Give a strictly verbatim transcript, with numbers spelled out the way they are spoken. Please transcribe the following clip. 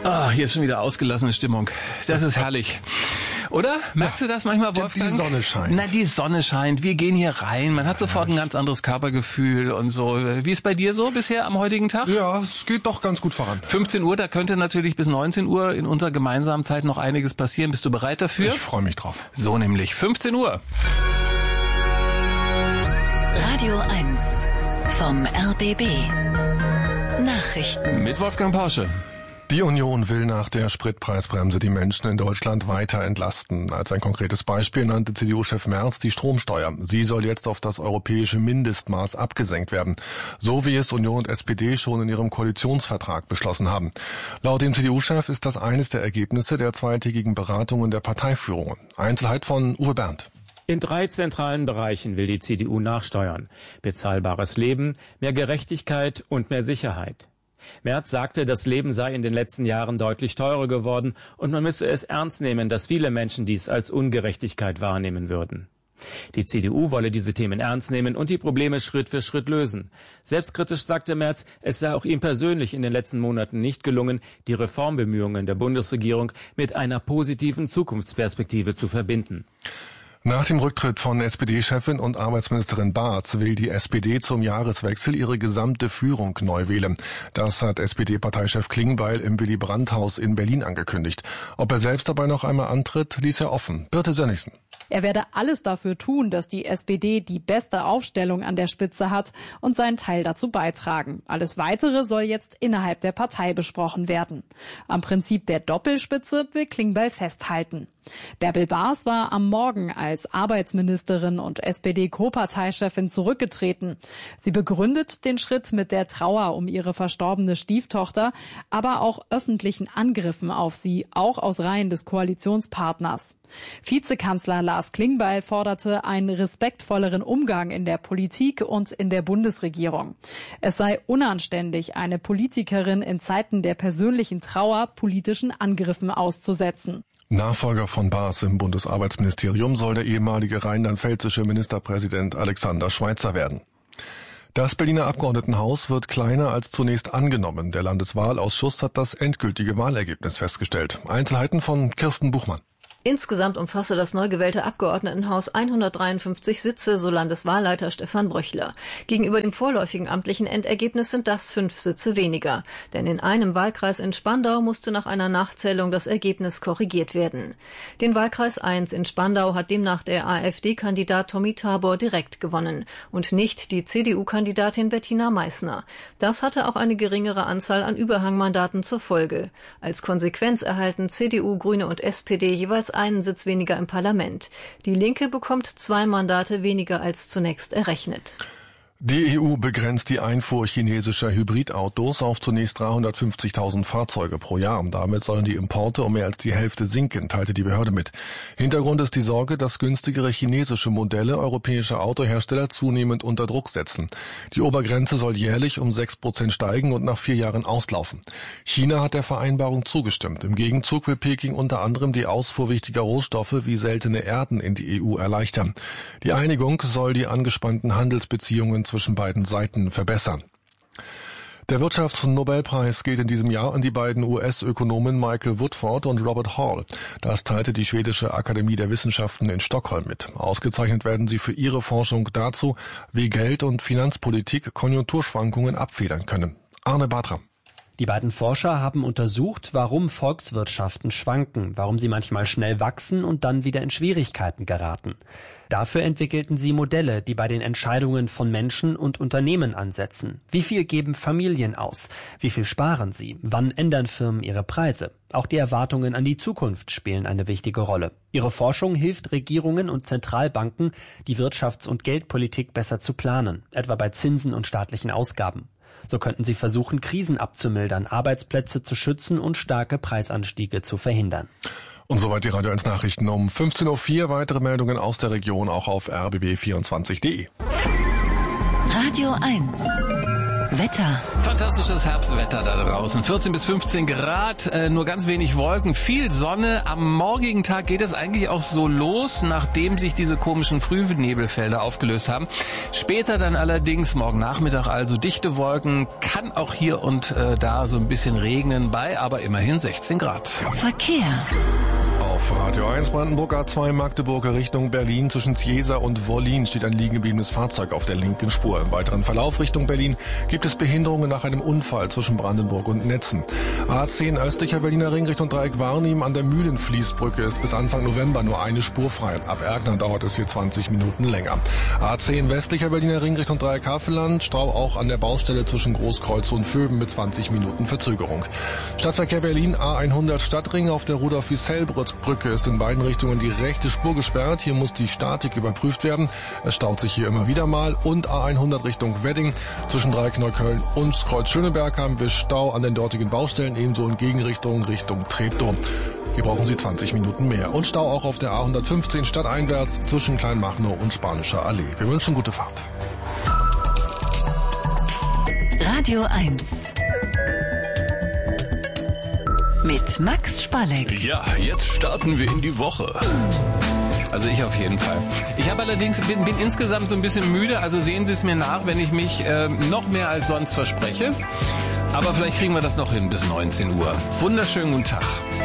Ah, hier ist schon wieder ausgelassene Stimmung. Das ist herrlich. Oder? Merkst du das manchmal, Wolfgang? Die Sonne scheint. Na, die Sonne scheint. Wir gehen hier rein. Man hat sofort ein ganz anderes Körpergefühl und so. Wie ist bei dir so bisher am heutigen Tag? Ja, es geht doch ganz gut voran. fünfzehn Uhr, da könnte natürlich bis neunzehn Uhr in unserer gemeinsamen Zeit noch einiges passieren. Bist du bereit dafür? Ich freue mich drauf. So nämlich, fünfzehn Uhr. Radio eins vom R B B. Nachrichten. Mit Wolfgang Porsche. Die Union will nach der Spritpreisbremse die Menschen in Deutschland weiter entlasten. Als ein konkretes Beispiel nannte C D U-Chef Merz die Stromsteuer. Sie soll jetzt auf das europäische Mindestmaß abgesenkt werden, so wie es Union und S P D schon in ihrem Koalitionsvertrag beschlossen haben. Laut dem C D U-Chef ist das eines der Ergebnisse der zweitägigen Beratungen der Parteiführung. Einzelheit von Uwe Berndt. In drei zentralen Bereichen will die C D U nachsteuern. Bezahlbares Leben, mehr Gerechtigkeit und mehr Sicherheit. Merz sagte, das Leben sei in den letzten Jahren deutlich teurer geworden und man müsse es ernst nehmen, dass viele Menschen dies als Ungerechtigkeit wahrnehmen würden. Die C D U wolle diese Themen ernst nehmen und die Probleme Schritt für Schritt lösen. Selbstkritisch sagte Merz, es sei auch ihm persönlich in den letzten Monaten nicht gelungen, die Reformbemühungen der Bundesregierung mit einer positiven Zukunftsperspektive zu verbinden. Nach dem Rücktritt von S P D-Chefin und Arbeitsministerin Barth will die S P D zum Jahreswechsel ihre gesamte Führung neu wählen. Das hat S P D-Parteichef Klingbeil im Willy-Brandt-Haus in Berlin angekündigt. Ob er selbst dabei noch einmal antritt, ließ er offen. Birte Sönnigsen. Er werde alles dafür tun, dass die S P D die beste Aufstellung an der Spitze hat und seinen Teil dazu beitragen. Alles Weitere soll jetzt innerhalb der Partei besprochen werden. Am Prinzip der Doppelspitze will Klingbeil festhalten. Bärbel Baas war am Morgen als Arbeitsministerin und S P D-Co-Parteichefin zurückgetreten. Sie begründet den Schritt mit der Trauer um ihre verstorbene Stieftochter, aber auch öffentlichen Angriffen auf sie, auch aus Reihen des Koalitionspartners. Vizekanzler Lars Klingbeil forderte einen respektvolleren Umgang in der Politik und in der Bundesregierung. Es sei unanständig, eine Politikerin in Zeiten der persönlichen Trauer politischen Angriffen auszusetzen. Nachfolger von Baas im Bundesarbeitsministerium soll der ehemalige rheinland-pfälzische Ministerpräsident Alexander Schweitzer werden. Das Berliner Abgeordnetenhaus wird kleiner als zunächst angenommen. Der Landeswahlausschuss hat das endgültige Wahlergebnis festgestellt. Einzelheiten von Kirsten Buchmann. Insgesamt umfasse das neu gewählte Abgeordnetenhaus hundertdreiundfünfzig Sitze, so Landeswahlleiter Stefan Bröchler. Gegenüber dem vorläufigen amtlichen Endergebnis sind das fünf Sitze weniger. Denn in einem Wahlkreis in Spandau musste nach einer Nachzählung das Ergebnis korrigiert werden. Den Wahlkreis eins in Spandau hat demnach der AfD-Kandidat Tommy Tabor direkt gewonnen und nicht die C D U-Kandidatin Bettina Meissner. Das hatte auch eine geringere Anzahl an Überhangmandaten zur Folge. Als Konsequenz erhalten C D U, Grüne und S P D jeweils einen Sitz weniger im Parlament. Die Linke bekommt zwei Mandate weniger als zunächst errechnet. Die E U begrenzt die Einfuhr chinesischer Hybridautos auf zunächst dreihundertfünfzigtausend Fahrzeuge pro Jahr. Damit sollen die Importe um mehr als die Hälfte sinken, teilte die Behörde mit. Hintergrund ist die Sorge, dass günstigere chinesische Modelle europäische Autohersteller zunehmend unter Druck setzen. Die Obergrenze soll jährlich um sechs Prozent steigen und nach vier Jahren auslaufen. China hat der Vereinbarung zugestimmt. Im Gegenzug will Peking unter anderem die Ausfuhr wichtiger Rohstoffe wie seltene Erden in die E U erleichtern. Die Einigung soll die angespannten Handelsbeziehungen zwischen beiden Seiten verbessern. Der Wirtschaftsnobelpreis geht in diesem Jahr an die beiden U S-Ökonomen Michael Woodford und Robert Hall. Das teilte die schwedische Akademie der Wissenschaften in Stockholm mit. Ausgezeichnet werden sie für ihre Forschung dazu, wie Geld- und Finanzpolitik Konjunkturschwankungen abfedern können. Arne Bartram. Die beiden Forscher haben untersucht, warum Volkswirtschaften schwanken, warum sie manchmal schnell wachsen und dann wieder in Schwierigkeiten geraten. Dafür entwickelten sie Modelle, die bei den Entscheidungen von Menschen und Unternehmen ansetzen. Wie viel geben Familien aus? Wie viel sparen sie? Wann ändern Firmen ihre Preise? Auch die Erwartungen an die Zukunft spielen eine wichtige Rolle. Ihre Forschung hilft Regierungen und Zentralbanken, die Wirtschafts- und Geldpolitik besser zu planen, etwa bei Zinsen und staatlichen Ausgaben. So könnten sie versuchen, Krisen abzumildern, Arbeitsplätze zu schützen und starke Preisanstiege zu verhindern. Und soweit die Radio eins Nachrichten um fünfzehn Uhr vier. Weitere Meldungen aus der Region auch auf r b b vierundzwanzig punkt d e. Radio eins. Wetter. Fantastisches Herbstwetter da draußen. vierzehn bis fünfzehn Grad, äh, nur ganz wenig Wolken, viel Sonne. Am morgigen Tag geht es eigentlich auch so los, nachdem sich diese komischen Frühnebelfelder aufgelöst haben. Später dann allerdings, morgen Nachmittag also dichte Wolken, kann auch hier und äh, da so ein bisschen regnen bei, aber immerhin sechzehn Grad. Verkehr. Auf Radio eins Brandenburg A zwei Magdeburger Richtung Berlin zwischen Zjesa und Wollin steht ein liegen gebliebenes Fahrzeug auf der linken Spur. Im weiteren Verlauf Richtung Berlin gibt es Behinderungen nach einem Unfall zwischen Brandenburg und Netzen. A zehn östlicher Berliner Ring Richtung Dreieck Warnim an der Mühlenfließbrücke ist bis Anfang November nur eine Spur frei. Ab Erkner dauert es hier zwanzig Minuten länger. A zehn westlicher Berliner Ring Richtung Dreieck Havelland, Stau auch an der Baustelle zwischen Großkreuz und Vöben mit zwanzig Minuten Verzögerung. Stadtverkehr Berlin A hundert Stadtring auf der Rudolf-Wiesel-Brücke ist in beiden Richtungen die rechte Spur gesperrt. Hier muss die Statik überprüft werden. Es staut sich hier immer wieder mal. Und A hundert Richtung Wedding. Zwischen Dreieck Neukölln und Kreuz Schöneberg haben wir Stau an den dortigen Baustellen, ebenso in Gegenrichtung Richtung Treptow. Hier brauchen Sie zwanzig Minuten mehr. Und Stau auch auf der A hundertfünfzehn stadteinwärts zwischen Kleinmachnow und Spanischer Allee. Wir wünschen gute Fahrt. Radio eins. Mit Max Spalleck. Ja, jetzt starten wir in die Woche. Also ich auf jeden Fall. Ich habe allerdings bin, bin insgesamt so ein bisschen müde, also sehen Sie es mir nach, wenn ich mich äh, noch mehr als sonst verspreche. Aber vielleicht kriegen wir das noch hin bis neunzehn Uhr. Wunderschönen guten Tag.